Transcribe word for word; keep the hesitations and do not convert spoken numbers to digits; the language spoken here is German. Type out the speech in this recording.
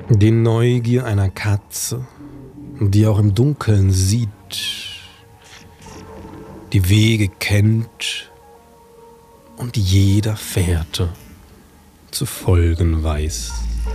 Die Neugier einer Katze, die auch im Dunkeln sieht, die Wege kennt und jeder Fährte zu folgen weiß.